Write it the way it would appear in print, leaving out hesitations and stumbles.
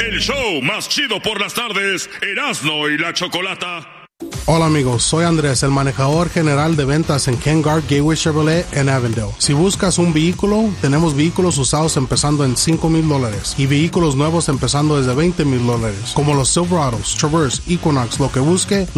el show más chido por las tardes, Erasmo y la Chocolata. Hola amigos, soy Andrés, el manejador general de ventas en Ken Garff Gateway Chevrolet en Avondale. Si buscas un vehículo, tenemos vehículos usados empezando en $5,000 y vehículos nuevos empezando desde $20,000, como los Silverados, Traverse, Equinox, lo que busque.